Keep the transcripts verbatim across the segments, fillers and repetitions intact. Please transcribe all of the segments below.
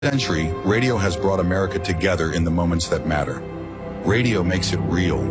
Century, radio has brought America together in the moments that matter. Radio makes it real.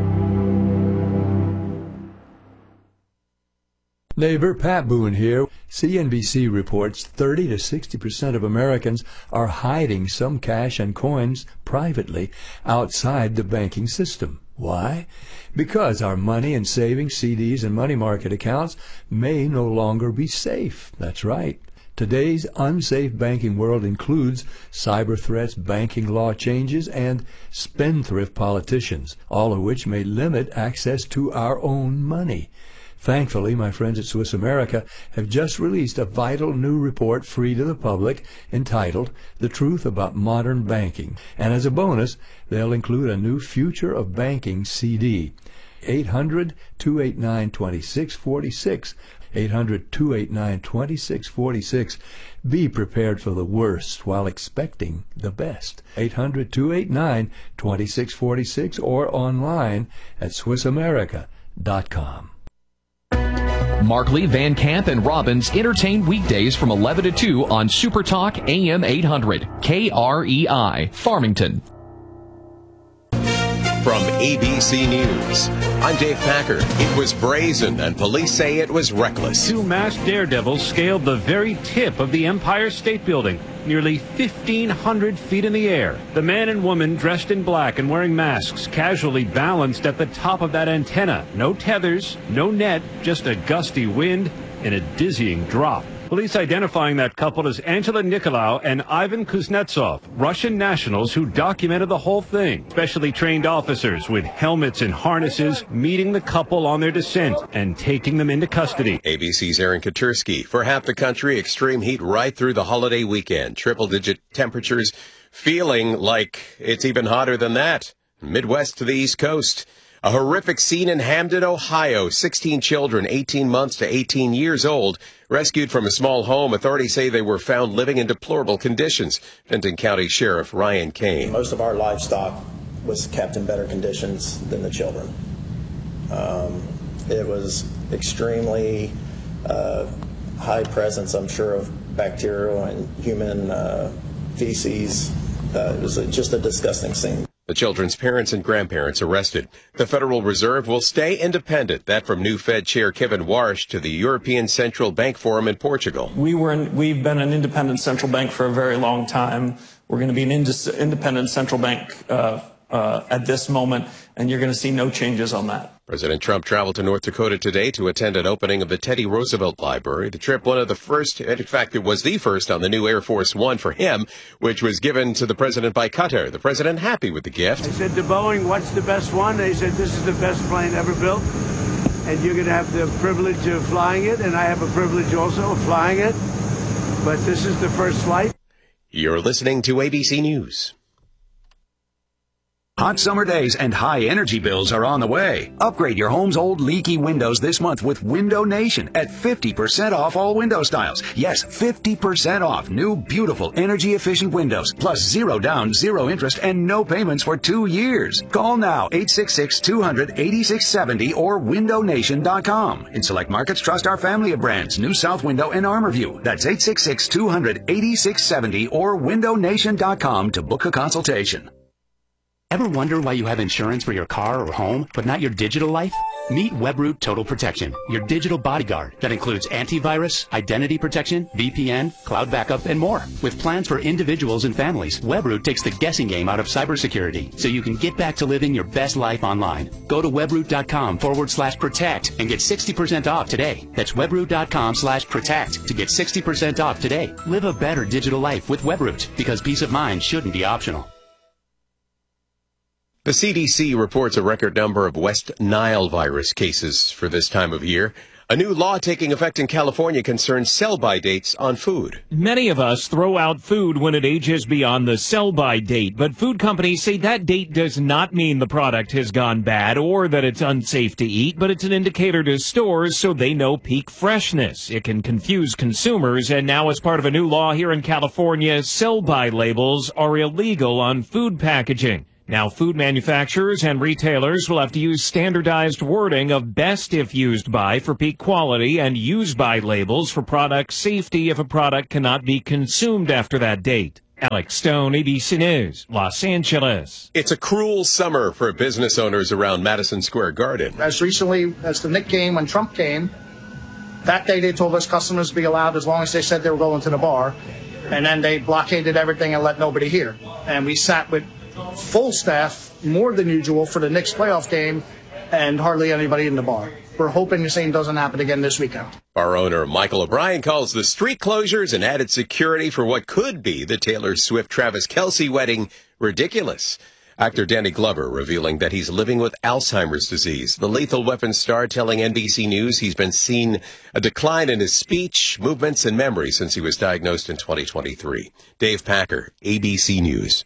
Neighbor Pat Boone here. C N B C reports thirty to sixty percent of Americans are hiding some cash and coins privately outside the banking system. Why? Because our money and savings, C Ds, and money market accounts may no longer be safe. That's right. Today's unsafe banking world includes cyber threats, banking law changes, and spendthrift politicians, all of which may limit access to our own money. Thankfully, my friends at Swiss America have just released a vital new report free to the public entitled The Truth About Modern Banking. And as a bonus, they'll include a new Future of Banking C D. eight hundred, two eight nine, two six four six. eight hundred, two eight nine, two six four six. Be prepared for the worst while expecting the best. eight hundred, two eight nine, two six four six or online at Swiss America dot com. Markley, Van Camp, and Robbins entertain weekdays from eleven to two on Super Talk A M eight hundred, K R E I, Farmington. From A B C News, I'm Dave Packer. It was brazen, and police say it was reckless. Two masked daredevils scaled the very tip of the Empire State Building, nearly fifteen hundred feet in the air. The man and woman, dressed in black and wearing masks, casually balanced at the top of that antenna. No tethers, no net, just a gusty wind and a dizzying drop. Police identifying that couple as Angela Nikolaou and Ivan Kuznetsov, Russian nationals who documented the whole thing. Specially trained officers with helmets and harnesses meeting the couple on their descent and taking them into custody. A B C's Aaron Katursky. For half the country, extreme heat right through the holiday weekend. Triple-digit temperatures, feeling like it's even hotter than that. Midwest to the East Coast. A horrific scene in Hamden, Ohio. sixteen children, eighteen months to eighteen years old, rescued from a small home. Authorities say they were found living in deplorable conditions. Benton County Sheriff Ryan Kane. Most of our livestock was kept in better conditions than the children. Um, it was extremely uh, high presence, I'm sure, of bacterial and human uh, feces. Uh, it was just a disgusting scene. The children's parents and grandparents arrested. The Federal Reserve will stay independent. That from new Fed Chair Kevin Warsh to the European Central Bank Forum in Portugal. We were in, we've been an independent central bank for a very long time. We're going to be an ind- independent central bank uh, uh, at this moment, and you're going to see no changes on that. President Trump traveled to North Dakota today to attend an opening of the Teddy Roosevelt Library. The trip, one of the first, in fact, it was the first on the new Air Force One for him, which was given to the president by Qatar. The president happy with the gift. I said to Boeing, what's the best one? They said, this is the best plane ever built, and you're going to have the privilege of flying it, and I have a privilege also of flying it, but this is the first flight. You're listening to A B C News. Hot summer days and high energy bills are on the way. Upgrade your home's old leaky windows this month with Window Nation at fifty percent off all window styles. Yes, fifty percent off new, beautiful, energy-efficient windows. Plus zero down, zero interest, and no payments for two years. Call now, eight six six, two hundred, eighty-six seventy or window nation dot com. In select markets, trust our family of brands, New South Window and Armorview. That's eight six six, two hundred, eighty-six seventy or window nation dot com to book a consultation. Ever wonder why you have insurance for your car or home, but not your digital life? Meet Webroot Total Protection, your digital bodyguard that includes antivirus, identity protection, V P N, cloud backup, and more. With plans for individuals and families, Webroot takes the guessing game out of cybersecurity, so you can get back to living your best life online. Go to webroot.com forward slash protect and get sixty percent off today. That's webroot.com slash protect to get sixty percent off today. Live a better digital life with Webroot, because peace of mind shouldn't be optional. The C D C reports a record number of West Nile virus cases for this time of year. A new law taking effect in California concerns sell-by dates on food. Many of us throw out food when it ages beyond the sell-by date, but food companies say that date does not mean the product has gone bad or that it's unsafe to eat, but it's an indicator to stores so they know peak freshness. It can confuse consumers, and now as part of a new law here in California, sell-by labels are illegal on food packaging. Now, food manufacturers and retailers will have to use standardized wording of best if used by for peak quality and use by labels for product safety if a product cannot be consumed after that date. Alex Stone, A B C News, Los Angeles. It's a cruel summer for business owners around Madison Square Garden. As recently as the Knicks game, when Trump came, that day they told us customers to be allowed as long as they said they were going to the bar. And then they blockaded everything and let nobody here. And we sat with full staff, more than usual, for the Knicks playoff game, and hardly anybody in the bar. We're hoping the same doesn't happen again this weekend. Bar owner Michael O'Brien calls the street closures and added security for what could be the Taylor Swift-Travis Kelce wedding ridiculous. Actor Danny Glover revealing that he's living with Alzheimer's disease. The Lethal Weapon star telling N B C News he's been seeing a decline in his speech, movements, and memory since he was diagnosed in twenty twenty-three. Dave Packer, A B C News.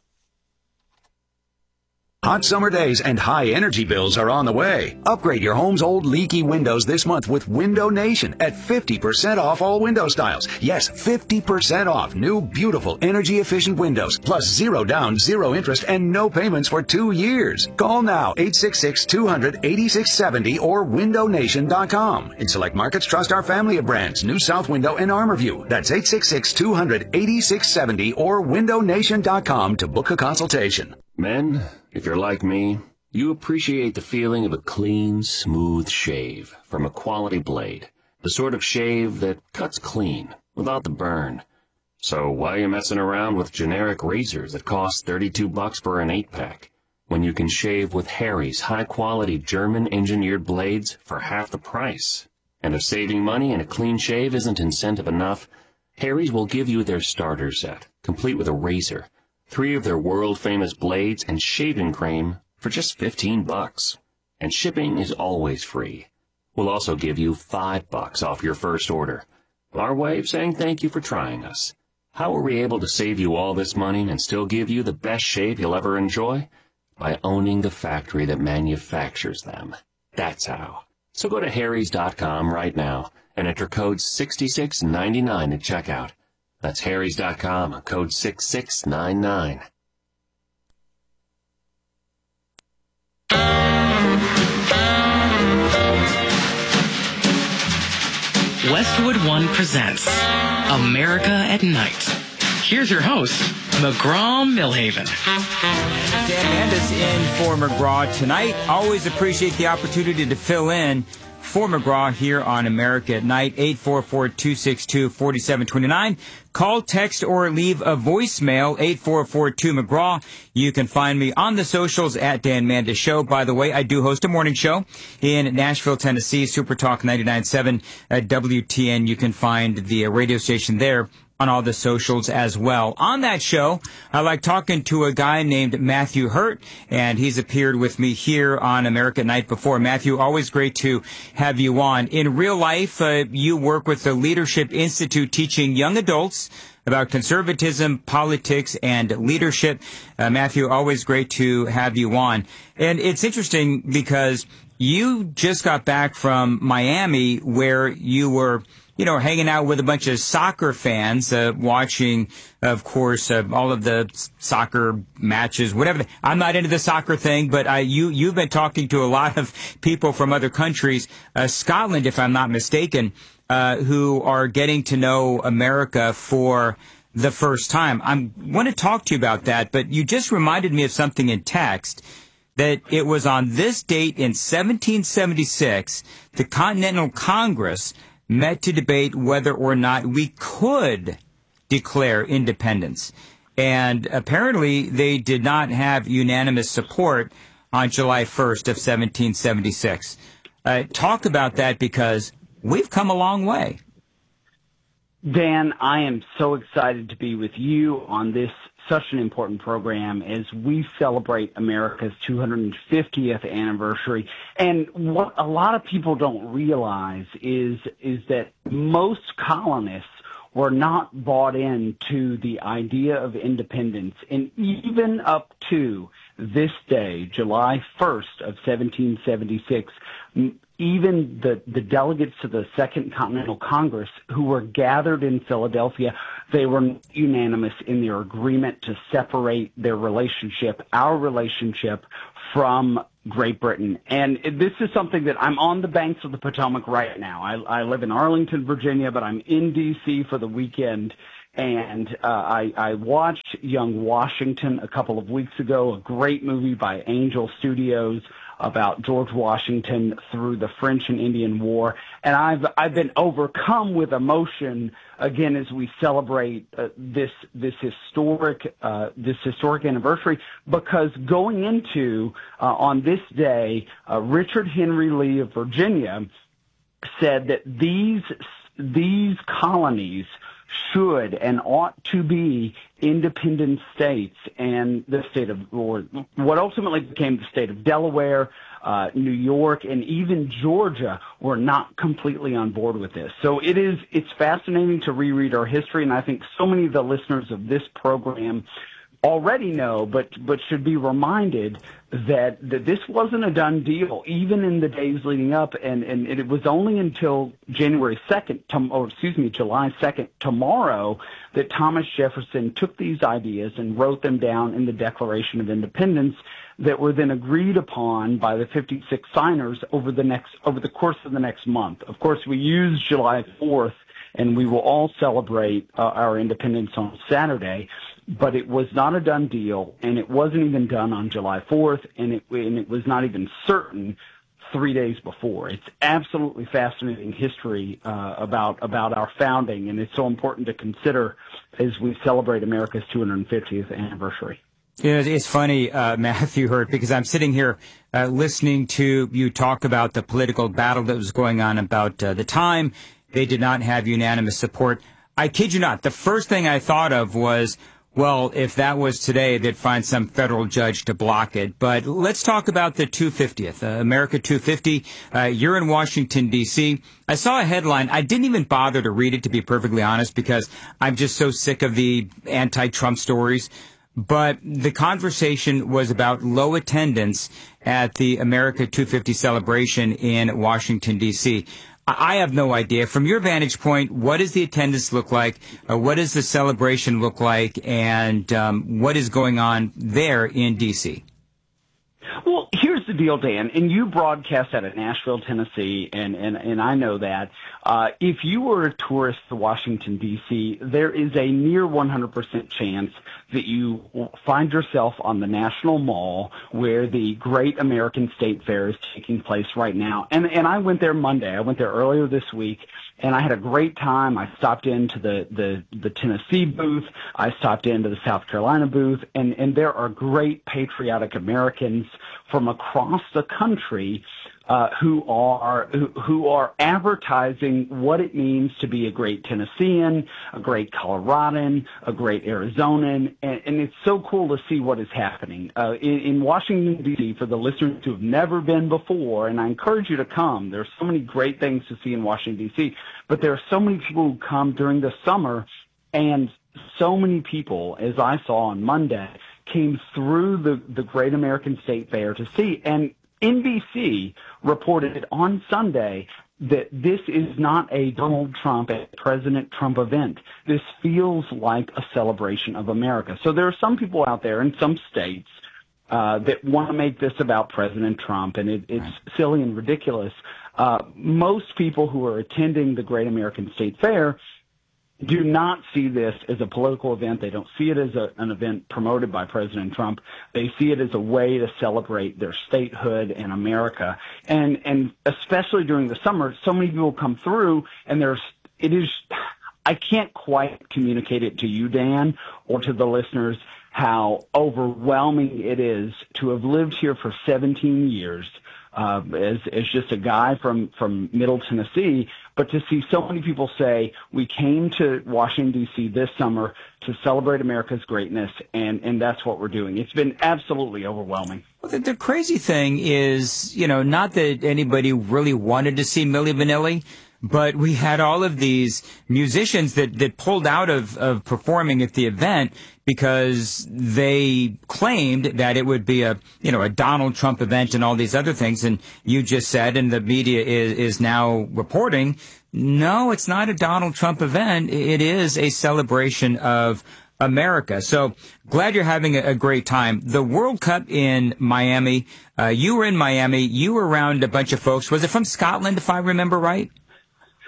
Hot summer days and high energy bills are on the way. Upgrade your home's old leaky windows this month with Window Nation at fifty percent off all window styles. Yes, fifty percent off new, beautiful, energy-efficient windows, plus zero down, zero interest, and no payments for two years. Call now, eight six six, two hundred, eighty-six seventy or window nation dot com. In select markets, trust our family of brands, New South Window and ArmorView. That's eight six six, two hundred, eighty-six seventy or window nation dot com to book a consultation. Men, if you're like me, you appreciate the feeling of a clean, smooth shave from a quality blade. The sort of shave that cuts clean, without the burn. So why are you messing around with generic razors that cost thirty-two bucks for an eight-pack, when you can shave with Harry's high-quality German-engineered blades for half the price? And if saving money and a clean shave isn't incentive enough, Harry's will give you their starter set, complete with a razor, three of their world-famous blades, and shaving cream for just fifteen bucks. And shipping is always free. We'll also give you five bucks off your first order. Our way of saying thank you for trying us. How are we able to save you all this money and still give you the best shave you'll ever enjoy? By owning the factory that manufactures them. That's how. So go to harrys dot com right now and enter code sixty-six ninety-nine at checkout. That's harrys dot com, code six six nine nine. Westwood One presents America at Night. Here's your host, McGraw-Milhaven. Dan Mandis in for McGraw tonight. Always appreciate the opportunity to fill in for McGraw here on America at Night. Eight four four, two six two, four seven two nine. Call, text, or leave a voicemail, eight four four two McGraw. You can find me on the socials at Dan Mandis Show. By the way, I do host a morning show in Nashville, Tennessee, Super Talk ninety-nine point seven at W T N. You can find the radio station there on all the socials as well. On that show, I like talking to a guy named Matthew Hurt, and he's appeared with me here on America at Night before. Matthew, always great to have you on. In real life, uh, you work with the Leadership Institute teaching young adults about conservatism, politics, and leadership. Uh, Matthew, always great to have you on. And it's interesting because you just got back from Miami where you were you know, hanging out with a bunch of soccer fans, uh, watching, of course, uh, all of the soccer matches, whatever. I'm not into the soccer thing, but I, you, you've been talking to a lot of people from other countries, uh, Scotland, if I'm not mistaken, uh, who are getting to know America for the first time. I want to talk to you about that, but you just reminded me of something in text. That it was on this date in seventeen seventy-six, the Continental Congress met to debate whether or not we could declare independence. And apparently they did not have unanimous support on July first of seventeen seventy-six. Uh, talk about that because we've come a long way. Dan, I am so excited to be with you on this such an important program as we celebrate America's two hundred fiftieth anniversary. And what a lot of people don't realize is, is that most colonists were not bought into the idea of independence. And even up to this day, July first of seventeen seventy-six, even the, the delegates to the Second Continental Congress who were gathered in Philadelphia, they were unanimous in their agreement to separate their relationship, our relationship, from Great Britain. And this is something that I'm on the banks of the Potomac right now. I, I live in Arlington, Virginia, but I'm in D C for the weekend. And uh, I, I watched Young Washington a couple of weeks ago, a great movie by Angel Studios about George Washington through the French and Indian War. And I've I've been overcome with emotion again as we celebrate uh, this this historic uh, this historic anniversary, because going into uh, on this day, uh, Richard Henry Lee of Virginia said that these these colonies should and ought to be independent states, and the state of, or what ultimately became the state of Delaware, uh, New York, and even Georgia were not completely on board with this. So it is, it's fascinating to reread our history, and I think so many of the listeners of this program already know, but but should be reminded that that this wasn't a done deal, even in the days leading up, and and it was only until January second, or excuse me, July second, tomorrow, that Thomas Jefferson took these ideas and wrote them down in the Declaration of Independence, that were then agreed upon by the fifty-six signers over the next over the course of the next month. Of course, we use July fourth, and we will all celebrate uh, our independence on Saturday. But it was not a done deal, and it wasn't even done on July fourth, and it, and it was not even certain three days before. It's absolutely fascinating history uh, about about our founding, and it's so important to consider as we celebrate America's two hundred fiftieth anniversary. You know, it's funny, uh, Matthew Hurt, because I'm sitting here uh, listening to you talk about the political battle that was going on about uh, the time. They did not have unanimous support. I kid you not. The first thing I thought of was, well, if that was today, they'd find some federal judge to block it. But let's talk about the two hundred fiftieth, uh, America two fifty. Uh, you're in Washington, D C. I saw a headline. I didn't even bother to read it, to be perfectly honest, because I'm just so sick of the anti-Trump stories. But the conversation was about low attendance at the America two fifty celebration in Washington, D C. I have no idea. From your vantage point, what does the attendance look like? Uh, what does the celebration look like? And um, what is going on there in D C? Well, here's the deal, Dan, and you broadcast out of Nashville, Tennessee, and, and, and I know that. Uh, if you were a tourist to Washington, D C, there is a near one hundred percent chance that you find yourself on the National Mall, where the Great American State Fair is taking place right now. And, and I went there Monday. I went there earlier this week, and I had a great time. I stopped into the, the, the Tennessee booth. I stopped into the South Carolina booth, and, and there are great patriotic Americans from across the country uh, who are who, who are advertising what it means to be a great Tennessean, a great Coloradan, a great Arizonan, and, and it's so cool to see what is happening uh, in, in Washington, D C. For the listeners who have never been before, and I encourage you to come. There's so many great things to see in Washington, D C, but there are so many people who come during the summer, and so many people, as I saw on Monday, came through the, the Great American State Fair to see. And N B C reported on Sunday that this is not a Donald Trump, a President Trump event. This feels like a celebration of America. So there are some people out there in some states uh, that want to make this about President Trump, and it, it's silly and ridiculous. Uh, most people who are attending the Great American State Fair do not see this as a political event. They don't see it as a, an event promoted by President Trump. They see it as a way to celebrate their statehood and America. And, and especially during the summer, so many people come through, and there's, it is, I can't quite communicate it to you, Dan, or to the listeners, how overwhelming it is to have lived here for seventeen years, Uh, as, as just a guy from, from Middle Tennessee, but to see so many people say, we came to Washington, D C this summer to celebrate America's greatness, and, and that's what we're doing. It's been absolutely overwhelming. Well, the, the crazy thing is, you know, not that anybody really wanted to see Milli Vanilli, but we had all of these musicians that, that pulled out of, of performing at the event because they claimed that it would be a, you know, a Donald Trump event and all these other things. And you just said, and the media is, is now reporting, no, it's not a Donald Trump event. It is a celebration of America. So glad you're having a, a great time. The World Cup in Miami, uh, you were in Miami. You were around a bunch of folks. Was it from Scotland, if I remember right?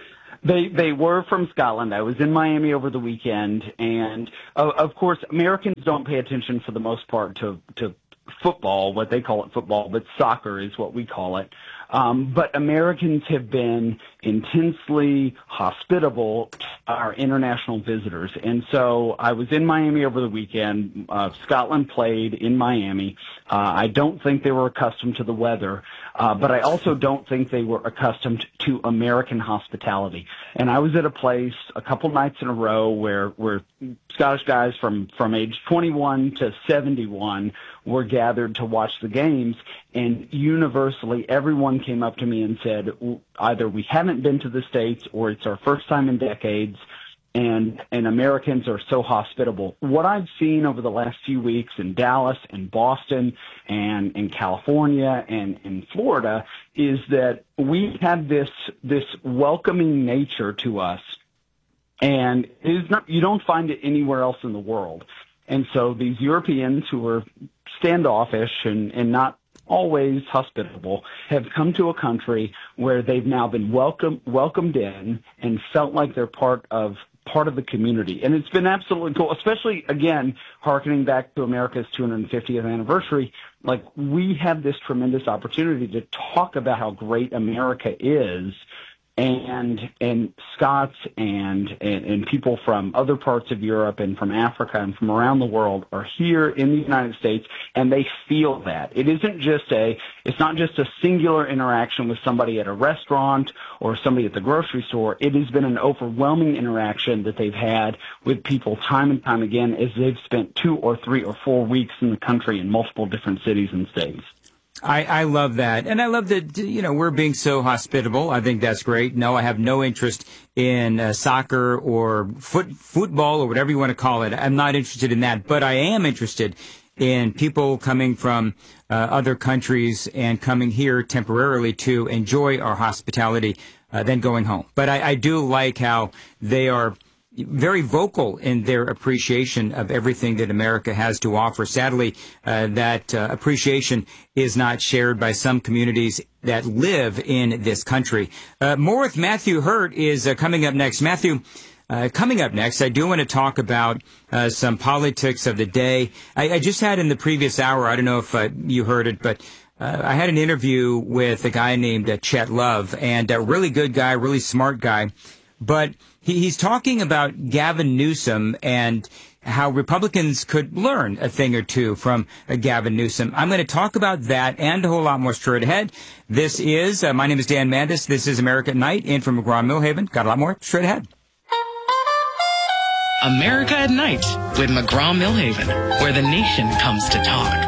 They they were from Scotland. I was in Miami over the weekend, and uh, of course, Americans don't pay attention for the most part to to football, what they call it football, but soccer is what we call it. Um, but Americans have been intensely hospitable to our international visitors. And so I was in Miami over the weekend. Uh, Scotland played in Miami. Uh, I don't think they were accustomed to the weather, uh, but I also don't think they were accustomed to American hospitality. And I was at a place a couple nights in a row where, where Scottish guys from, from age twenty-one to seventy-one were gathered to watch the games, and universally everyone came up to me and said, either we haven't been to the States or it's our first time in decades, and and Americans are so hospitable. What I've seen over the last few weeks in Dallas and Boston and in California and in Florida is that we have this this welcoming nature to us, and it is not, you don't find it anywhere else in the world. And so these Europeans who are standoffish and, and not always hospitable have come to a country where they've now been welcome, welcomed in and felt like they're part of part of the community. And it's been absolutely cool, especially, again, hearkening back to America's two hundred fiftieth anniversary. Like, we have this tremendous opportunity to talk about how great America is, and and Scots and, and and people from other parts of Europe and from Africa and from around the world are here in the United States, and they feel that. It isn't just a, it's not just a singular interaction with somebody at a restaurant or somebody at the grocery store. It has been an overwhelming interaction that they've had with people time and time again as they've spent two or three or four weeks in the country in multiple different cities and states. I, I love that. And I love that, you know, we're being so hospitable. I think that's great. No, I have no interest in uh, soccer or foot, football or whatever you want to call it. I'm not interested in that. But I am interested in people coming from uh, other countries and coming here temporarily to enjoy our hospitality, uh, then going home. But I, I do like how they are very vocal in their appreciation of everything that America has to offer. Sadly, uh, that uh, appreciation is not shared by some communities that live in this country. Uh, more with Matthew Hurt is uh, coming up next. Matthew, uh, coming up next, I do want to talk about uh, some politics of the day. I, I just had in the previous hour, I don't know if uh, you heard it, but uh, I had an interview with a guy named uh, Chet Love, and a really good guy, really smart guy. But he, he's talking about Gavin Newsom and how Republicans could learn a thing or two from uh, Gavin Newsom. I'm going to talk about that and a whole lot more straight ahead. This is, uh, my name is Dan Mandis. This is America at Night, in from McGraw-Millhaven. Got a lot more straight ahead. America at Night with McGraw-Millhaven, where the nation comes to talk.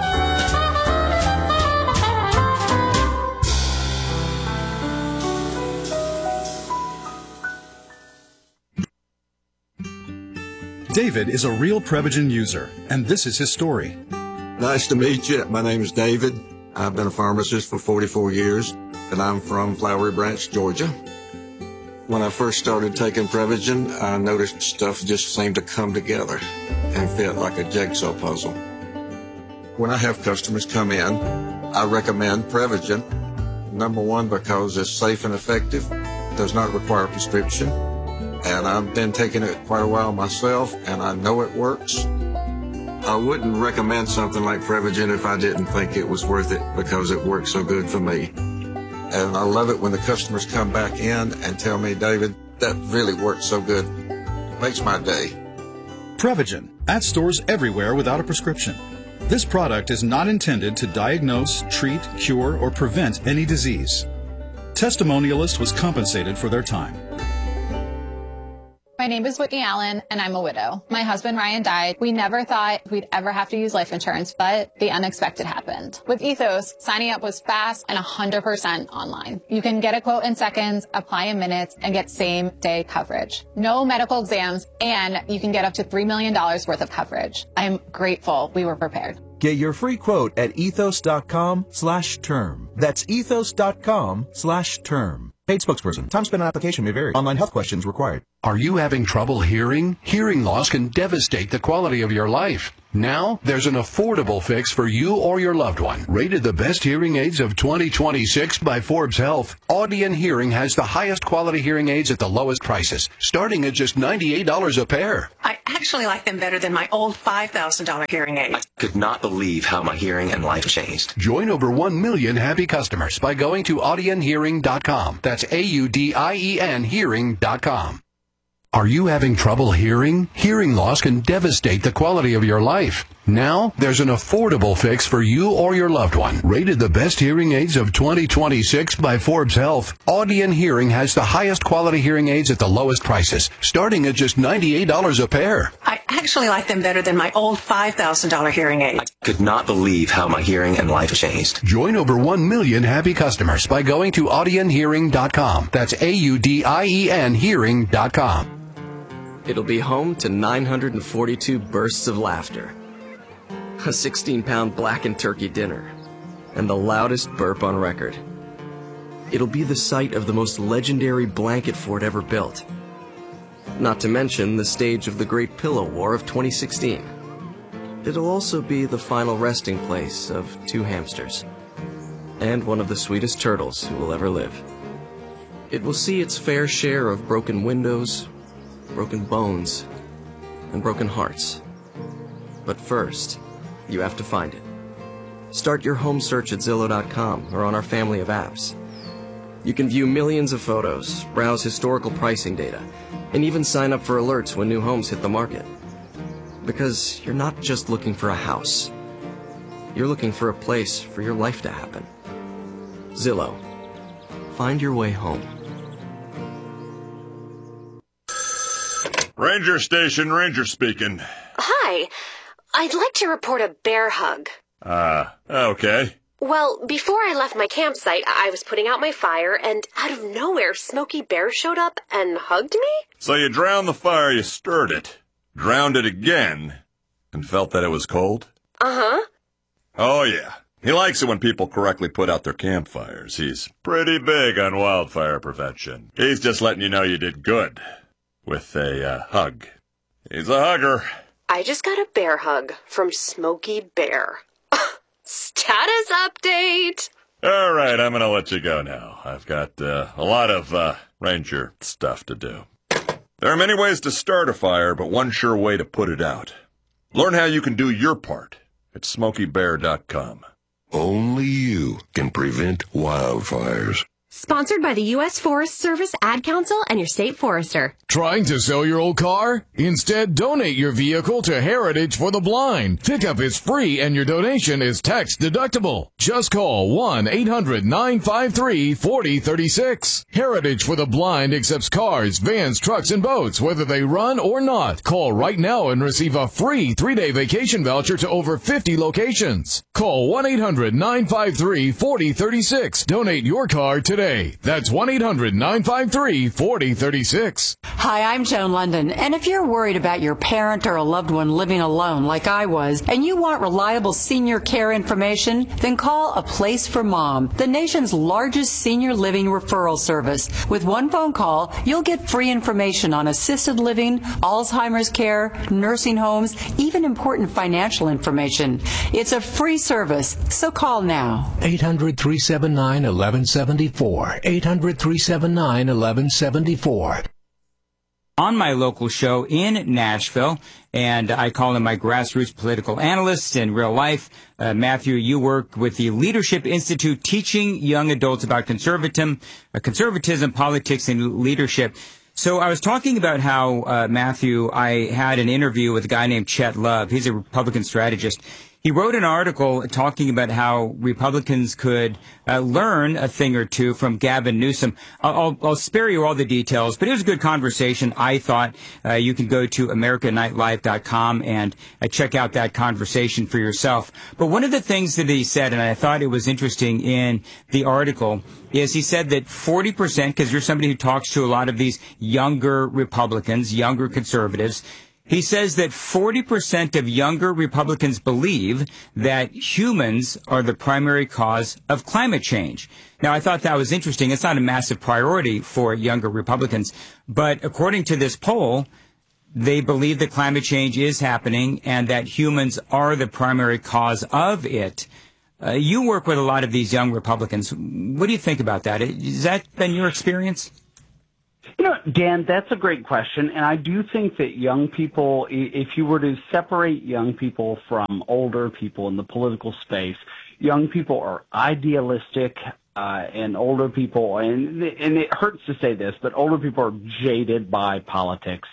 David is a real Prevagen user, and this is his story. Nice to meet you. My name is David. I've been a pharmacist for forty-four years, and I'm from Flowery Branch, Georgia. When I first started taking Prevagen, I noticed stuff just seemed to come together and fit like a jigsaw puzzle. When I have customers come in, I recommend Prevagen. Number one, because it's safe and effective, does not require a prescription. And I've been taking it quite a while myself, and I know it works. I wouldn't recommend something like Prevagen if I didn't think it was worth it, because it works so good for me. And I love it when the customers come back in and tell me, David, that really works so good. It makes my day. Prevagen, at stores everywhere without a prescription. This product is not intended to diagnose, treat, cure, or prevent any disease. Testimonialist was compensated for their time. My name is Whitney Allen, and I'm a widow. My husband, Ryan, died. We never thought we'd ever have to use life insurance, but the unexpected happened. With Ethos, signing up was fast and one hundred percent online. You can get a quote in seconds, apply in minutes, and get same-day coverage. No medical exams, and you can get up to three million dollars worth of coverage. I'm grateful we were prepared. Get your free quote at ethos.com slash term. That's ethos.com slash term. Paid spokesperson. Time spent on application may vary. Online health questions required. Are you having trouble hearing? Hearing loss can devastate the quality of your life. Now, there's an affordable fix for you or your loved one. Rated the best hearing aids of twenty twenty-six by Forbes Health, Audion Hearing has the highest quality hearing aids at the lowest prices, starting at just ninety-eight dollars a pair. I actually like them better than my old five thousand dollars hearing aid. I could not believe how my hearing and life changed. Join over one million happy customers by going to audion hearing dot com. That's A U D I E N hearing dot com. Are you having trouble hearing? Hearing loss can devastate the quality of your life. Now, there's an affordable fix for you or your loved one. Rated the best hearing aids of twenty twenty-six by Forbes Health, Audion Hearing has the highest quality hearing aids at the lowest prices, starting at just ninety-eight dollars a pair. I actually like them better than my old five thousand dollars hearing aid. I could not believe how my hearing and life changed. Join over one million happy customers by going to audion hearing dot com. That's A U D I E N hearing dot com. It'll be home to nine hundred forty-two bursts of laughter, a sixteen pound blackened turkey dinner, and the loudest burp on record. It'll be the site of the most legendary blanket fort ever built, not to mention the stage of the Great Pillow War of twenty sixteen. It'll also be the final resting place of two hamsters, and one of the sweetest turtles who will ever live. It will see its fair share of broken windows, broken bones, and broken hearts. But first, you have to find it. Start your home search at Zillow dot com or on our family of apps. You can view millions of photos, browse historical pricing data, and even sign up for alerts when new homes hit the market. Because you're not just looking for a house. You're looking for a place for your life to happen. Zillow. Find your way home. Ranger Station, Ranger speaking. Hi. I'd like to report a bear hug. Uh, okay. Well, before I left my campsite, I was putting out my fire, and out of nowhere, Smokey Bear showed up and hugged me? So you drowned the fire, you stirred it, drowned it again, and felt that it was cold? Uh-huh. Oh, yeah. He likes it when people correctly put out their campfires. He's pretty big on wildfire prevention. He's just letting you know you did good. With a uh, hug. He's a hugger. I just got a bear hug from Smokey Bear. Status update! All right, I'm going to let you go now. I've got uh, a lot of uh, ranger stuff to do. There are many ways to start a fire, but one sure way to put it out. Learn how you can do your part at smokey bear dot com. Only you can prevent wildfires. Sponsored by the U S Forest Service, Ad Council, and your state forester. Trying to sell your old car? Instead, donate your vehicle to Heritage for the Blind. Pickup is free and your donation is tax deductible. Just call one eight hundred nine five three four zero three six. Heritage for the Blind accepts cars, vans, trucks, and boats, whether they run or not. Call right now and receive a free three-day vacation voucher to over fifty locations. Call one eight hundred nine five three four zero three six. Donate your car today. That's one eight hundred nine five three four zero three six. Hi, I'm Joan London, and if you're worried about your parent or a loved one living alone like I was, and you want reliable senior care information, then call A Place for Mom, the nation's largest senior living referral service. With one phone call, you'll get free information on assisted living, Alzheimer's care, nursing homes, even important financial information. It's a free service, so call now. eight hundred three seven nine one one seven four. eight hundred three seven nine one one seven four. On my local show in Nashville, and I call him my grassroots political analyst in real life. Uh, Matthew, you work with the Leadership Institute teaching young adults about conservatism, uh, conservatism, politics, and leadership. So I was talking about how, uh, Matthew, I had an interview with a guy named Chet Love. He's a Republican strategist. He wrote an article talking about how Republicans could uh, learn a thing or two from Gavin Newsom. I'll, I'll, I'll spare you all the details, but it was a good conversation. I thought uh, you can go to america night live dot com and uh, check out that conversation for yourself. But one of the things that he said, and I thought it was interesting in the article, is he said that forty percent, because you're somebody who talks to a lot of these younger Republicans, younger conservatives, He says that forty percent of younger Republicans believe that humans are the primary cause of climate change. Now, I thought that was interesting. It's not a massive priority for younger Republicans, but according to this poll, they believe that climate change is happening and that humans are the primary cause of it. Uh, you work with a lot of these young Republicans. What do you think about that? Has that been your experience? You know, Dan, that's a great question. And I do think that young people, if you were to separate young people from older people in the political space, young people are idealistic, uh, and older people, and, and it hurts to say this, but older people are jaded by politics.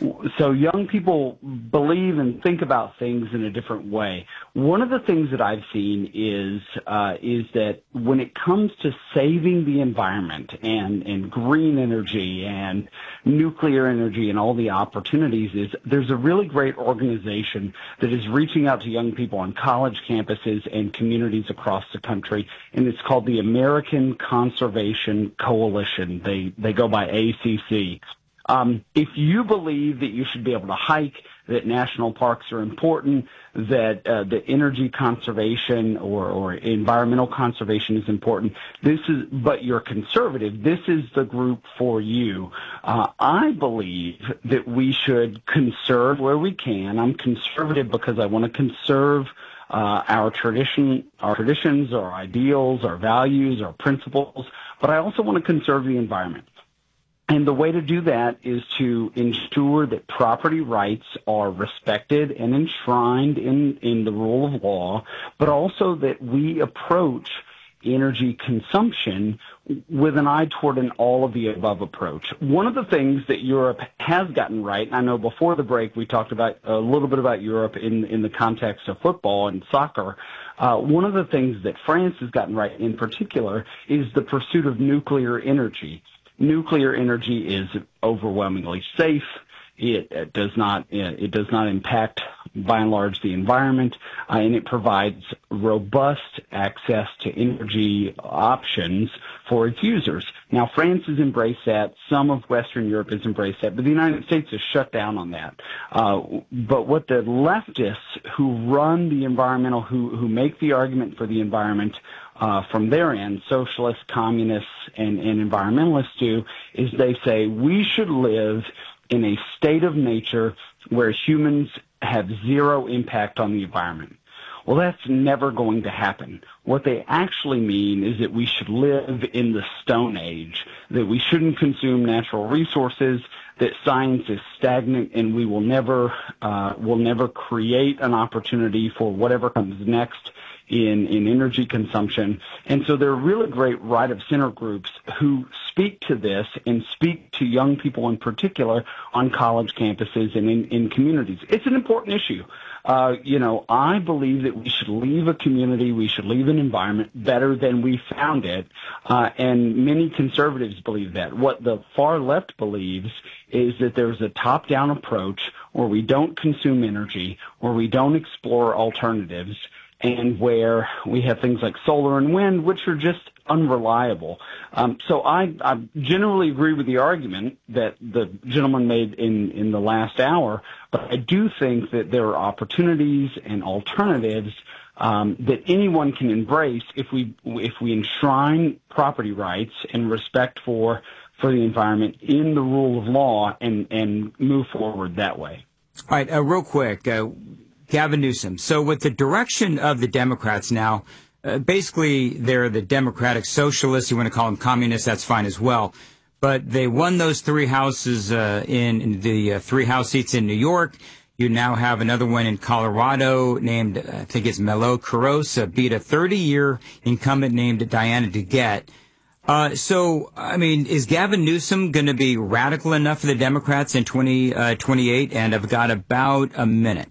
So young people believe and think about things in a different way. One of the things that I've seen is uh, is that when it comes to saving the environment and, and green energy and nuclear energy and all the opportunities, is there's a really great organization that is reaching out to young people on college campuses and communities across the country, and it's called the American Conservation Coalition. They they go by A C C. Um, if you believe that you should be able to hike, that national parks are important, that uh, the energy conservation or, or environmental conservation is important, this is, but you're conservative, this is the group for you. Uh, I believe that we should conserve where we can. I'm conservative because I want to conserve uh, our tradition, our traditions, our ideals, our values, our principles, but I also want to conserve the environment. And the way to do that is to ensure that property rights are respected and enshrined in, in the rule of law, but also that we approach energy consumption with an eye toward an all-of-the-above approach. One of the things that Europe has gotten right, and I know before the break we talked about a little bit about Europe in, in the context of football and soccer, uh, one of the things that France has gotten right in particular is the pursuit of nuclear energy. Nuclear energy is overwhelmingly safe. It, it does not it does not impact, by and large, the environment, uh, and it provides robust access to energy options for its users. Now, France has embraced that. Some of Western Europe has embraced that, but the United States has shut down on that. Uh, but what the leftists who run the environmental, who who make the argument for the environment, Uh, from their end, socialists, communists, and, and environmentalists do, is they say we should live in a state of nature where humans have zero impact on the environment. Well, that's never going to happen. What they actually mean is that we should live in the Stone Age, that we shouldn't consume natural resources, that science is stagnant, and we will never, uh, will never create an opportunity for whatever comes next in, in energy consumption. And so there are really great right-of-center groups who speak to this and speak to young people in particular on college campuses and in, in communities. It's an important issue. Uh, you know, I believe that we should leave a community, we should leave an environment better than we found it, uh, and many conservatives believe that. What the far left believes is that there's a top-down approach where we don't consume energy, where we don't explore alternatives, and where we have things like solar and wind, which are just unreliable. Um, so I, I generally agree with the argument that the gentleman made in, in the last hour, but I do think that there are opportunities and alternatives um, that anyone can embrace if we if we enshrine property rights and respect for for the environment in the rule of law and, and move forward that way. All right, uh, real quick, uh, Gavin Newsom. So with the direction of the Democrats now, uh, basically they're the Democratic Socialists. You want to call them communists, that's fine as well. But they won those three houses uh, in, in the uh, three House seats in New York. You now have another one in Colorado named, I think it's Melo Carosa, beat a thirty-year incumbent named Diana DeGette. Uh, so, I mean, is Gavin Newsom going to be radical enough for the Democrats in twenty twenty-eight? And I've got about a minute.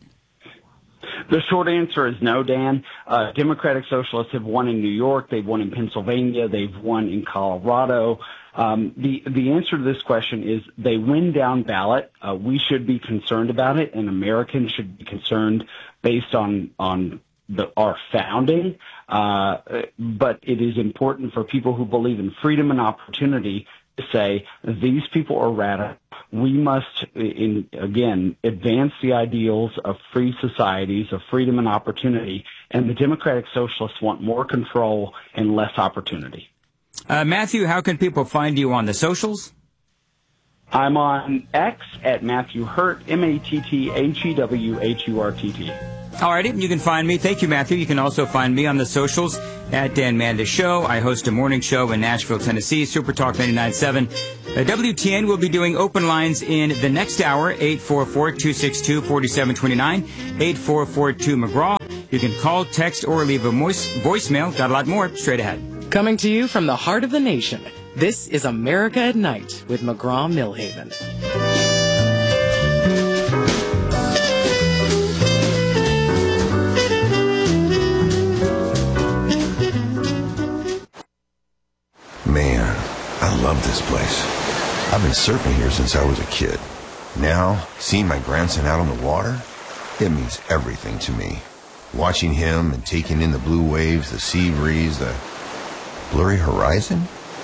The short answer is no, Dan. Uh, Democratic Socialists have won in New York. They've won in Pennsylvania. They've won in Colorado. Um, the, the answer to this question is they win down ballot. Uh, we should be concerned about it, and Americans should be concerned based on, on the, our founding. Uh, but it is important for people who believe in freedom and opportunity say these people are radical. We must, in, again, advance the ideals of free societies, of freedom and opportunity, and the Democratic Socialists want more control and less opportunity. Uh, Matthew, how can people find you on the socials? I'm on X at Matthew Hurt, M A T T H E W H U R T T. Alrighty, you can find me. Thank you, Matthew. You can also find me on the socials at Dan Mandis Show. I host a morning show in Nashville, Tennessee, Super Talk ninety-nine point seven. Uh, W T N will be doing open lines in the next hour, eight four four, two six two, four seven two nine, eight four four two McGraw. You can call, text, or leave a voice voicemail. Got a lot more straight ahead. Coming to you from the heart of the nation, this is America at Night with McGraw-Millhaven. Man, I love this place. I've been surfing here since I was a kid. Now, seeing my grandson out on the water, it means everything to me. Watching him and taking in the blue waves, the sea breeze, the blurry horizon.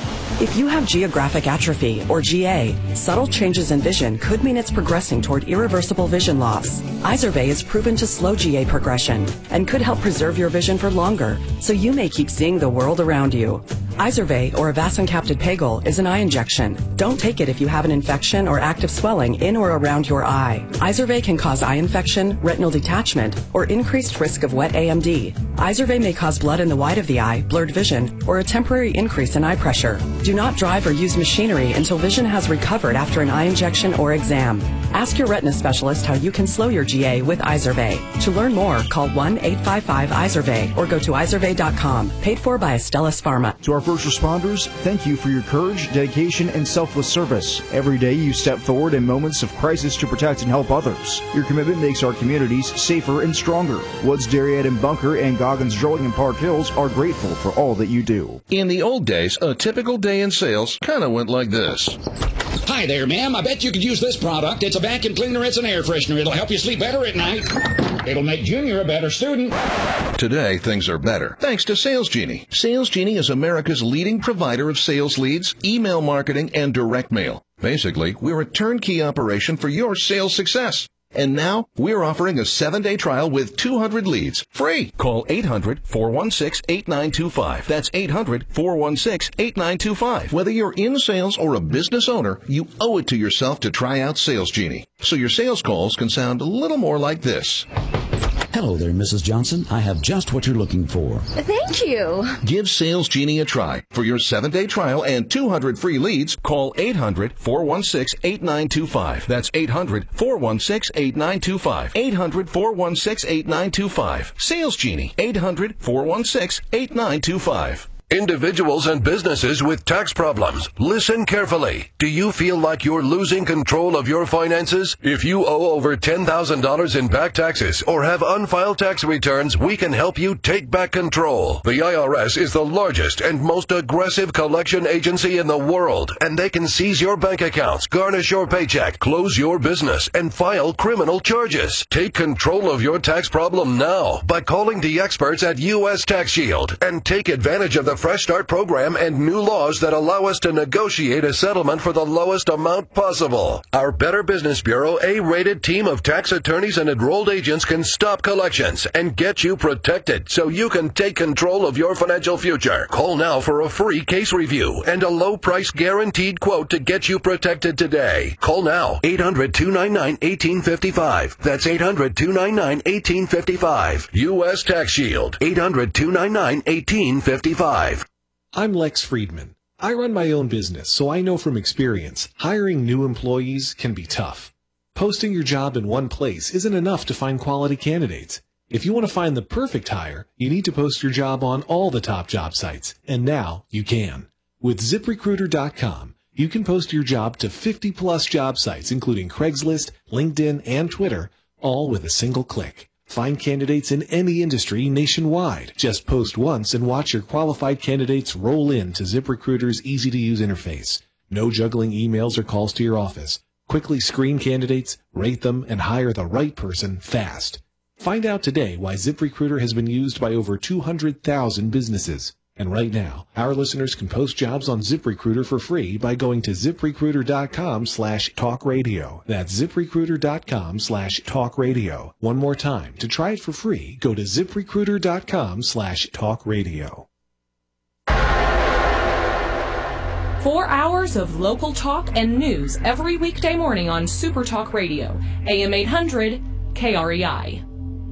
If you have geographic atrophy, or G A, subtle changes in vision could mean it's progressing toward irreversible vision loss. Izervay is proven to slow G A progression and could help preserve your vision for longer, so you may keep seeing the world around you. Izervay, or avacincaptad pegol, is an eye injection. Don't take it if you have an infection or active swelling in or around your eye. Izervay can cause eye infection, retinal detachment, or increased risk of wet A M D. Izervay may cause blood in the white of the eye, blurred vision, or a temporary increase in eye pressure. Do not drive or use machinery until vision has recovered after an eye injection or exam. Ask your retina specialist how you can slow your G A with Izervay. To learn more, call one eight five five Izervay or go to izervay dot com. Paid for by Astellas Pharma. To our first responders, thank you for your courage, dedication, and selfless service. Every day you step forward in moments of crisis to protect and help others. Your commitment makes our communities safer and stronger. Woods, Darien, and Bunker, and Goggins, Drilling, and Park Hills are grateful for all that you do. In the old days, a typical day in sales kind of went like this. Hi there, ma'am. I bet you could use this product. It's a vacuum cleaner. It's an air freshener. It'll help you sleep better at night. It'll make Junior a better student. Today, things are better, thanks to Sales Genie. Sales Genie is America's leading provider of sales leads, email marketing, and direct mail. Basically, we're a turnkey operation for your sales success. And now, we're offering a seven-day trial with two hundred leads, free. Call eight hundred, four one six, eight nine two five. That's eight hundred, four one six, eight nine two five. Whether you're in sales or a business owner, you owe it to yourself to try out Sales Genie, so your sales calls can sound a little more like this. Hello there, Missus Johnson. I have just what you're looking for. Thank you. Give Sales Genie a try. For your seven-day trial and two hundred free leads, call eight hundred, four one six, eight nine two five. That's eight hundred, four one six, eight nine two five. eight hundred, four one six, eight nine two five. Sales Genie. eight hundred, four one six, eight nine two five. Individuals and businesses with tax problems, listen carefully. Do you feel like you're losing control of your finances? If you owe over ten thousand dollars in back taxes or have unfiled tax returns, we can help you take back control. The I R S is the largest and most aggressive collection agency in the world, and they can seize your bank accounts, garnish your paycheck, close your business, and file criminal charges. Take control of your tax problem now by calling the experts at U S Tax Shield and take advantage of the Fresh Start program and new laws that allow us to negotiate a settlement for the lowest amount possible. Our Better Business Bureau A-rated team of tax attorneys and enrolled agents can stop collections and get you protected so you can take control of your financial future. Call now for a free case review and a low price guaranteed quote to get you protected today. Call now, eight hundred, two nine nine, one eight five five. That's eight hundred, two nine nine, one eight five five. U S Tax Shield, eight hundred, two nine nine, one eight five five. I'm Lex Friedman. I run my own business, so I know from experience, hiring new employees can be tough. Posting your job in one place isn't enough to find quality candidates. If you want to find the perfect hire, you need to post your job on all the top job sites, and now you can. With zip recruiter dot com, you can post your job to fifty plus job sites, including Craigslist, LinkedIn, and Twitter, all with a single click. Find candidates in any industry nationwide. Just post once and watch your qualified candidates roll in to ZipRecruiter's easy-to-use interface. No juggling emails or calls to your office. Quickly screen candidates, rate them, and hire the right person fast. Find out today why ZipRecruiter has been used by over two hundred thousand businesses. And right now, our listeners can post jobs on ZipRecruiter for free by going to ZipRecruiter.com slash talk radio. That's ZipRecruiter.com slash talk radio. One more time, to try it for free, go to ZipRecruiter.com slash talk radio. Four hours of local talk and news every weekday morning on Super Talk Radio, A M eight hundred, K R E I.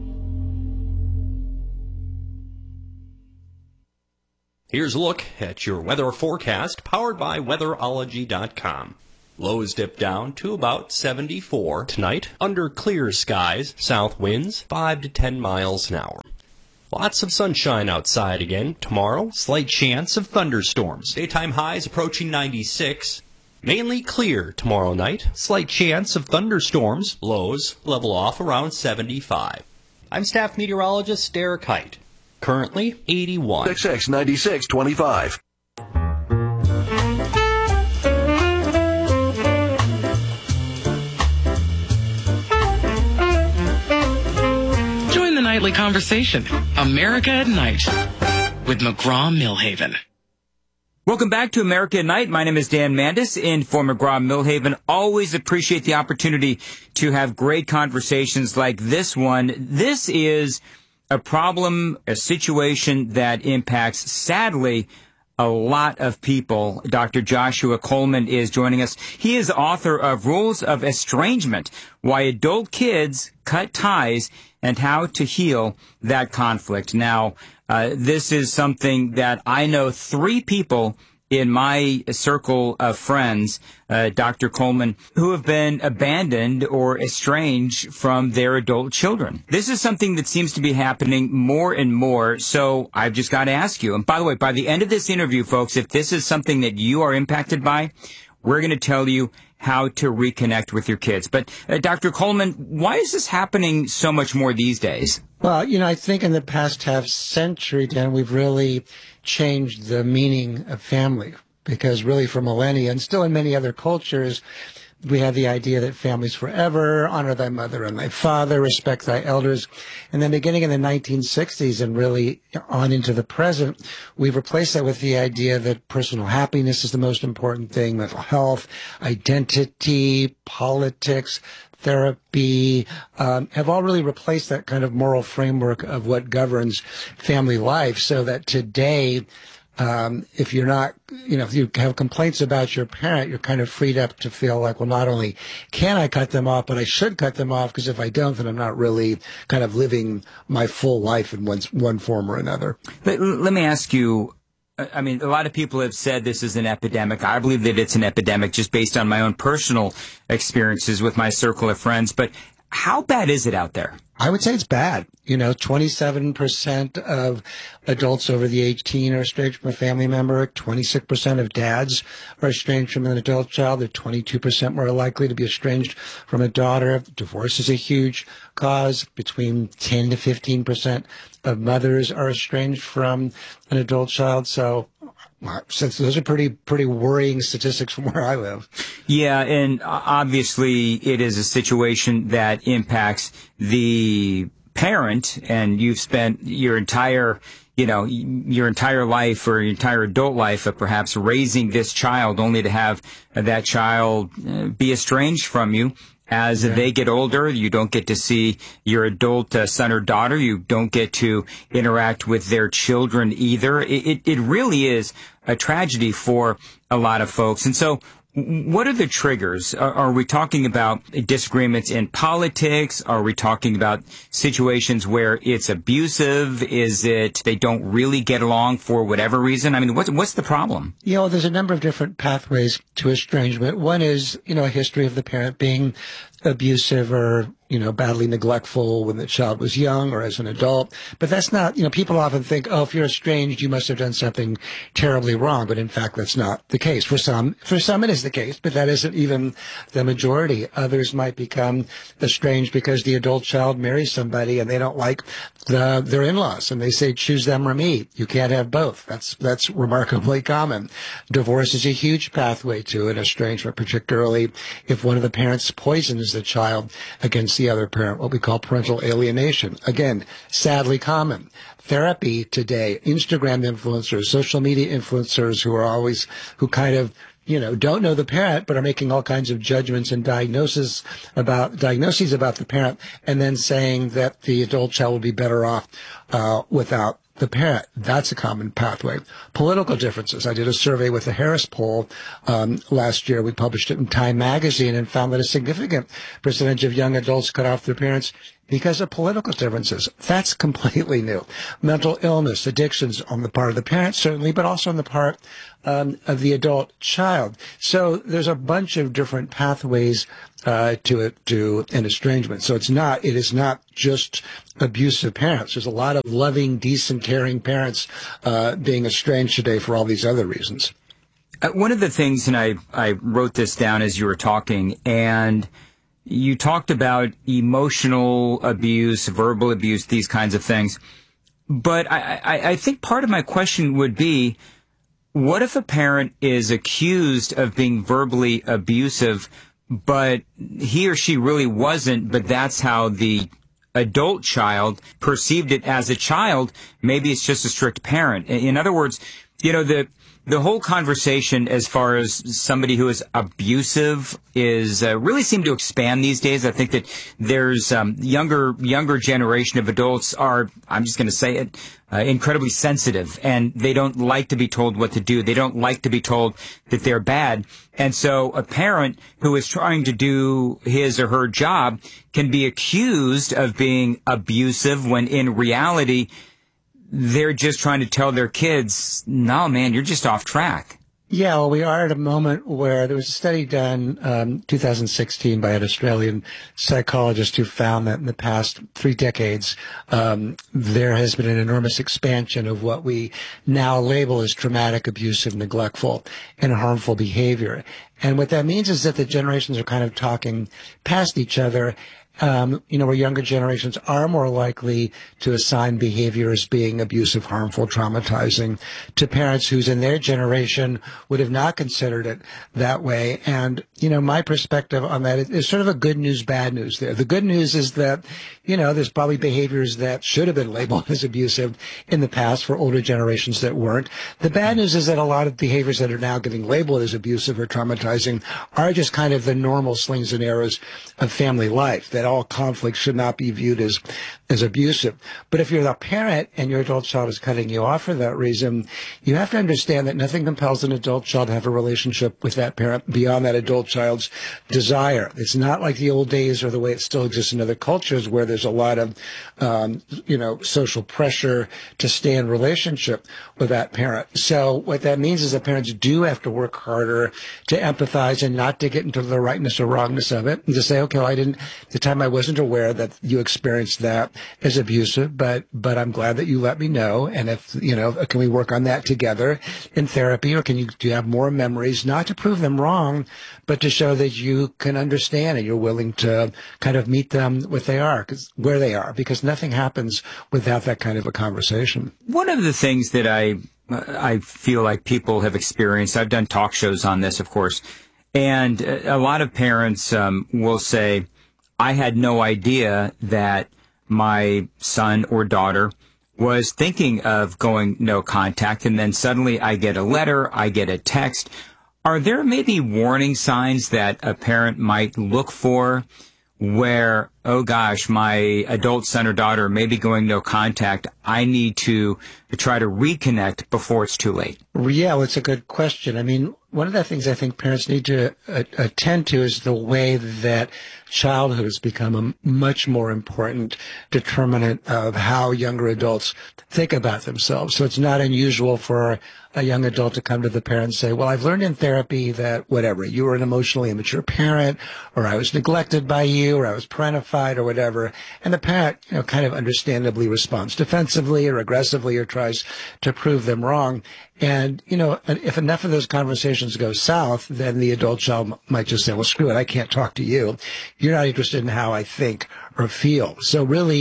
Here's a look at your weather forecast, powered by weatherology dot com. Lows dip down to about seventy-four tonight, under clear skies, south winds five to ten miles an hour. Lots of sunshine outside again tomorrow, slight chance of thunderstorms. Daytime highs approaching ninety-six. Mainly clear tomorrow night, slight chance of thunderstorms, lows level off around seventy-five. I'm staff meteorologist Derek Height. Currently eighty-one. X X ninety-six twenty-five. Join the nightly conversation, America at Night, with McGraw-Milhaven. Welcome back to America at Night. My name is Dan Mandis in for McGraw-Milhaven. Always appreciate the opportunity to have great conversations like this one. This is a problem, a situation that impacts, sadly, a lot of people. Doctor Joshua Coleman is joining us. He is author of Rules of Estrangement, Why Adult Kids Cut Ties and How to Heal That Conflict. Now, uh, this is something that I know three people in my circle of friends, uh, Doctor Coleman, who have been abandoned or estranged from their adult children. This is something that seems to be happening more and more, so I've just got to ask you. And by the way, by the end of this interview, folks, if this is something that you are impacted by, we're going to tell you how to reconnect with your kids. But uh, Doctor Coleman, why is this happening so much more these days? Well, you know, I think in the past half century, Dan, we've really changed the meaning of family, because really for millennia, and still in many other cultures, we have the idea that family's forever, honor thy mother and thy father, respect thy elders. And then beginning in the nineteen sixties and really on into the present, we've replaced that with the idea that personal happiness is the most important thing, mental health, identity, politics, therapy, um, have all really replaced that kind of moral framework of what governs family life, so that today, um, if you're not, you know, if you have complaints about your parent, you're kind of freed up to feel like, well, not only can I cut them off, but I should cut them off, because if I don't, then I'm not really kind of living my full life in one, one form or another. But let me ask you, I mean, a lot of people have said this is an epidemic. I believe that it's an epidemic just based on my own personal experiences with my circle of friends. But how bad is it out there? I would say it's bad. You know, twenty-seven percent of adults over the eighteen are estranged from a family member. twenty-six percent of dads are estranged from an adult child. They're twenty-two percent more likely to be estranged from a daughter. Divorce is a huge cause. Between ten to fifteen percent of mothers are estranged from an adult child. So, so those are pretty pretty worrying statistics from where I live. Yeah, and obviously it is a situation that impacts the parent, and you've spent your entire, you know, your entire life or your entire adult life of perhaps raising this child, only to have that child be estranged from you. As yeah. they get older, you don't get to see your adult uh, son or daughter. You don't get to interact with their children either. It, it, it really is a tragedy for a lot of folks. And so what are the triggers? Are, are we talking about disagreements in politics? Are we talking about situations where it's abusive? Is it they don't really get along for whatever reason? I mean, what's, what's the problem? You know, there's a number of different pathways to estrangement. One is, you know, a history of the parent being abusive or, you know, badly neglectful when the child was young or as an adult. But that's not, you know, people often think, oh, if you're estranged, you must have done something terribly wrong. But in fact, that's not the case. For some, for some it is the case, but that isn't even the majority. Others might become estranged because the adult child marries somebody and they don't like the, their in-laws, and they say, choose them or me. You can't have both. That's, that's remarkably common. Divorce is a huge pathway to an estrangement, particularly if one of the parents poisons weaponize the child against the other parent, what we call parental alienation. Again, sadly common. Therapy today, Instagram influencers, social media influencers who are always, who kind of, you know, don't know the parent, but are making all kinds of judgments and diagnoses about, diagnoses about the parent, and then saying that the adult child will be better off, uh, without the parent. That's a common pathway. Political differences. I did a survey with the Harris poll um, last year. We published it in Time magazine and found that a significant percentage of young adults cut off their parents because of political differences. That's completely new. Mental illness, addictions on the part of the parent, certainly, but also on the part um, of the adult child. So there's a bunch of different pathways uh, to it, to an estrangement. So it's not, it is not just abusive parents. There's a lot of loving, decent, caring parents uh, being estranged today for all these other reasons. Uh, one of the things, and I, I wrote this down as you were talking, and you talked about emotional abuse, verbal abuse, these kinds of things. But I, I, I think part of my question would be, what if a parent is accused of being verbally abusive, but he or she really wasn't, but that's how the adult child perceived it as a child? Maybe it's just a strict parent. In other words, you know, the the whole conversation as far as somebody who is abusive is uh, really seem to expand these days. I think that there's um, younger younger generation of adults are, I'm just going to say it, uh, incredibly sensitive, and they don't like to be told what to do. They don't like to be told that they're bad. And so a parent who is trying to do his or her job can be accused of being abusive when in reality they're just trying to tell their kids, no, man, you're just off track. Yeah, well, we are at a moment where there was a study done um two thousand sixteen by an Australian psychologist who found that in the past three decades, um there has been an enormous expansion of what we now label as traumatic, abusive, neglectful, and harmful behavior. And what that means is that the generations are kind of talking past each other. Um, you know, where younger generations are more likely to assign behavior as being abusive, harmful, traumatizing to parents whose in their generation would have not considered it that way. And, you know, my perspective on that is sort of a good news, bad news there. The good news is that, you know, there's probably behaviors that should have been labeled as abusive in the past for older generations that weren't. The bad news is that a lot of behaviors that are now getting labeled as abusive or traumatizing are just kind of the normal slings and arrows of family life, that all conflict should not be viewed as, as abusive. But if you're the parent and your adult child is cutting you off for that reason, you have to understand that nothing compels an adult child to have a relationship with that parent beyond that adult child's desire. It's not like the old days or the way it still exists in other cultures where there's a lot of, um, you know, social pressure to stay in relationship with that parent. So what that means is that parents do have to work harder to empathize and not to get into the rightness or wrongness of it, and to say, okay, well, I didn't, the time I wasn't aware that you experienced that as abusive, but, but I'm glad that you let me know. And if, you know, can we work on that together in therapy, or can you, do you have more memories, not to prove them wrong, but to show that you can understand and you're willing to kind of meet them what they are, cause, where they are, because nothing happens without that kind of a conversation. One of the things that I, I feel like people have experienced, I've done talk shows on this, of course, and a lot of parents um, will say, I had no idea that my son or daughter was thinking of going no contact, and then suddenly I get a letter, I get a text. Are there maybe warning signs that a parent might look for where, oh gosh, my adult son or daughter may be going no contact, I need to try to reconnect before it's too late? Yeah, well, it's a good question. I mean, one of the things I think parents need to uh, attend to is the way that childhood has become a much more important determinant of how younger adults think about themselves. So it's not unusual for a young adult to come to the parent and say, well, I've learned in therapy that whatever, you were an emotionally immature parent, or I was neglected by you, or I was parentified, or whatever. And the parent, you know, kind of understandably responds defensively or aggressively or tries to prove them wrong. And, you know, if enough of those conversations go south, then the adult child might just say, well, screw it, I can't talk to you. You're not interested in how I think or feel. So really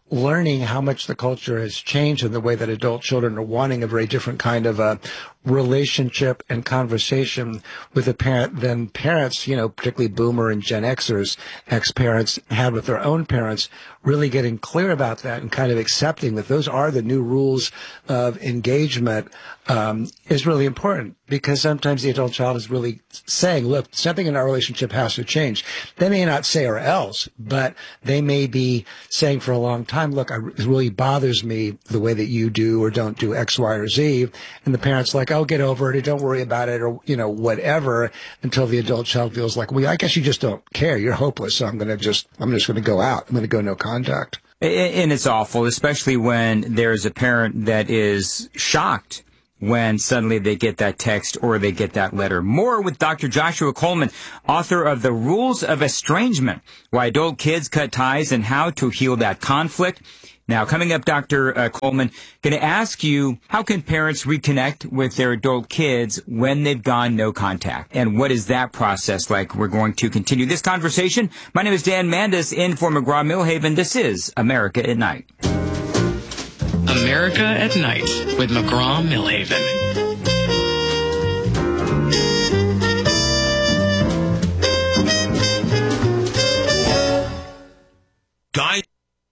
learning how much the culture has changed and the way that adult children are wanting a very different kind of a relationship and conversation with a parent than parents, you know, particularly boomer and Gen Xers, ex-parents had with their own parents, really getting clear about that and kind of accepting that those are the new rules of engagement um, is really important, because sometimes the adult child is really saying, look, something in our relationship has to change. They may not say or else, but they may be saying for a long time, look, I, it really bothers me the way that you do or don't do X, Y, or Z. And the parent's like, oh, get over it, or don't worry about it, or, you know, whatever, until the adult child feels like, well, I guess you just don't care. You're hopeless. So I'm going to just, I'm just going to go out. I'm going to go no contact. And it's awful, especially when there's a parent that is shocked when suddenly they get that text or they get that letter. More with Doctor Joshua Coleman, author of The Rules of Estrangement, Why Adult Kids Cut Ties and How to Heal That Conflict. Now, coming up, Doctor Uh, Coleman, going to ask you, how can parents reconnect with their adult kids when they've gone no contact? And what is that process like? We're going to continue this conversation. My name is Dan Mandis, in for McGraw-Millhaven. This is America at Night. America at Night with McGraw-Millhaven. Guy?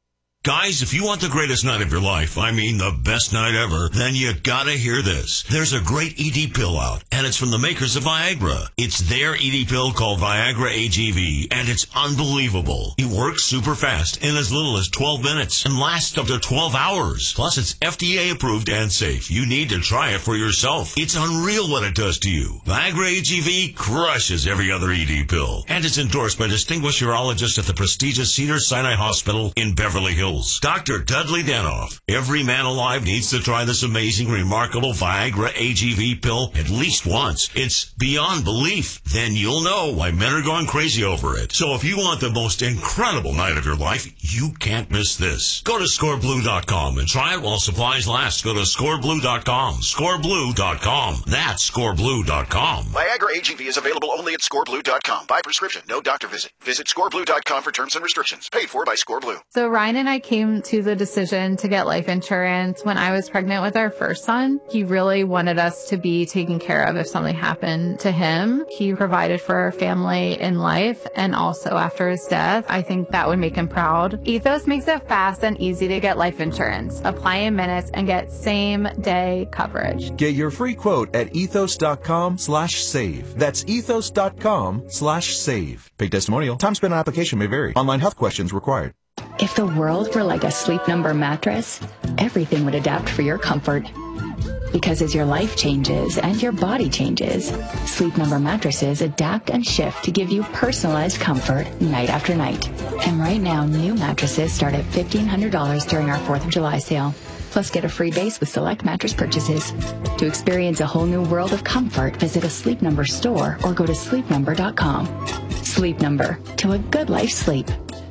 Guys, if you want the greatest night of your life, I mean the best night ever, then you gotta hear this. There's a great E D pill out, and it's from the makers of Viagra. It's their E D pill called Viagra A G V, and it's unbelievable. It works super fast in as little as twelve minutes and lasts up to twelve hours. Plus, it's F D A approved and safe. You need to try it for yourself. It's unreal what it does to you. Viagra A G V crushes every other E D pill, and it's endorsed by distinguished urologists at the prestigious Cedars-Sinai Hospital in Beverly Hills. Doctor Dudley Danoff. Every man alive needs to try this amazing, remarkable Viagra A G V pill at least once. It's beyond belief. Then you'll know why men are going crazy over it. So if you want the most incredible night of your life, you can't miss this. Go to score blue dot com and try it while supplies last. Go to score blue dot com. score blue dot com. That's score blue dot com. Viagra A G V is available only at score blue dot com. By prescription, no doctor visit. Visit score blue dot com for terms and restrictions. Paid for by ScoreBlue. So Ryan and I came to the decision to get life insurance when I was pregnant with our first son. He really wanted us to be taken care of if something happened to him. He provided for our family in life and also after his death. I think that would make him proud. Ethos makes it fast and easy to get life insurance. Apply in minutes and get same day coverage. Get your free quote at ethos dot com slash save. That's ethos dot com slash save. Paid testimonial. Time spent on application may vary. Online health questions required. If the world were like a Sleep Number mattress, everything would adapt for your comfort. Because as your life changes and your body changes, Sleep Number mattresses adapt and shift to give you personalized comfort night after night. And right now, new mattresses start at fifteen hundred dollars during our fourth of July sale. Plus, get a free base with select mattress purchases. To experience a whole new world of comfort, visit a Sleep Number store or go to sleep number dot com. Sleep Number, to a good life sleep.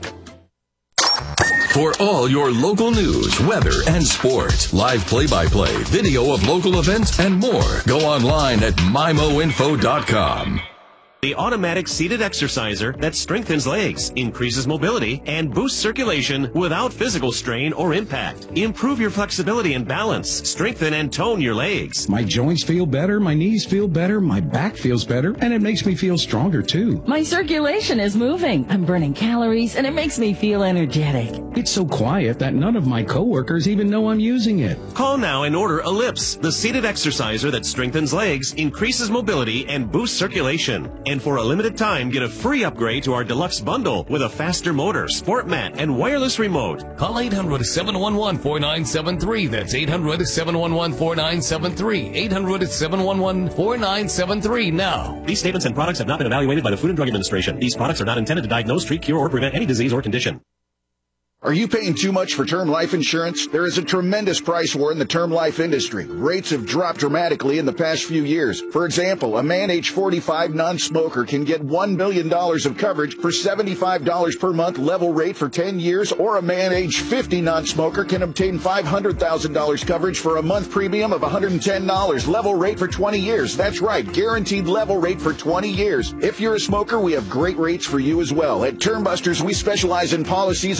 For all your local news, weather, and sports, live play-by-play, video of local events, and more, go online at my mo info dot com. The automatic seated exerciser that strengthens legs, increases mobility, and boosts circulation without physical strain or impact. Improve your flexibility and balance. Strengthen and tone your legs. My joints feel better, my knees feel better, my back feels better, and it makes me feel stronger too. My circulation is moving. I'm burning calories, and it makes me feel energetic. It's so quiet that none of my coworkers even know I'm using it. Call now and order Ellipse, the seated exerciser that strengthens legs, increases mobility, and boosts circulation. And for a limited time, get a free upgrade to our deluxe bundle with a faster motor, sport mat, and wireless remote. Call eight hundred, seven one one, four nine seven three. That's eight hundred, seven one one, four nine seven three. eight hundred, seven one one, four nine seven three now. These statements and products have not been evaluated by the Food and Drug Administration. These products are not intended to diagnose, treat, cure, or prevent any disease or condition. Are you paying too much for term life insurance? There is a tremendous price war in the term life industry. Rates have dropped dramatically in the past few years. For example, a man age forty-five non-smoker can get one million dollars of coverage for seventy-five dollars per month level rate for ten years, or a man age fifty non-smoker can obtain five hundred thousand dollars coverage for a month premium of one hundred ten dollars level rate for twenty years. That's right, guaranteed level rate for twenty years. If you're a smoker, we have great rates for you as well. At Term Busters, we specialize in policies of five hundred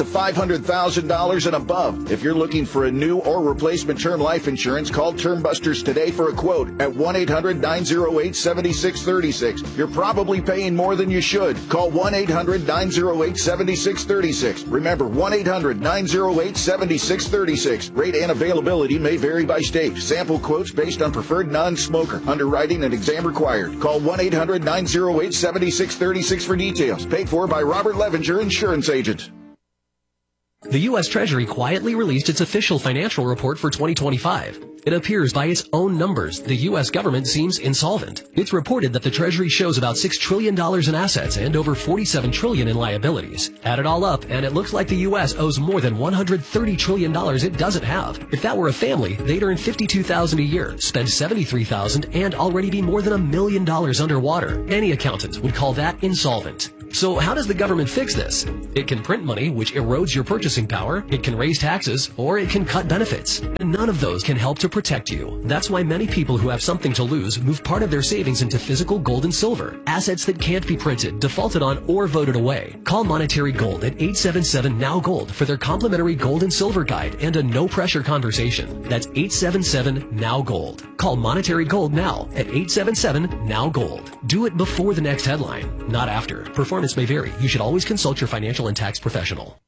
hundred thousand dollars and above. If you're looking for a new or replacement term life insurance, call Term Busters today for a quote at one eight hundred nine oh eight seven six three six. You're probably paying more than you should. Call one eight hundred nine oh eight seven six three six. Remember, one eight hundred nine oh eight seven six three six. Rate and availability may vary by state. Sample quotes based on preferred non-smoker. Underwriting and exam required. Call one eight hundred nine oh eight seven six three six for details. Paid for by Robert Levinger, Insurance Agent. The U S Treasury quietly released its official financial report for twenty twenty-five. It appears by its own numbers, the U S government seems insolvent. It's reported that the Treasury shows about six trillion dollars in assets and over forty-seven trillion dollars in liabilities. Add it all up, and it looks like the U S owes more than one hundred thirty trillion dollars it doesn't have. If that were a family, they'd earn fifty-two thousand dollars a year, spend seventy-three thousand dollars, and already be more than a million dollars underwater. Any accountant would call that insolvent. So how does the government fix this? It can print money, which erodes your purchasing power, it can raise taxes, or it can cut benefits. And none of those can help to protect you. That's why many people who have something to lose move part of their savings into physical gold and silver, assets that can't be printed, defaulted on, or voted away. Call Monetary Gold at eight seven seven N O W Gold for their complimentary gold and silver guide and a no-pressure conversation. That's eight seven seven N O W Gold. Call Monetary Gold now at eight seven seven N O W Gold. Do it before the next headline, not after. Performance may vary. You should always consult your financial and tax professional.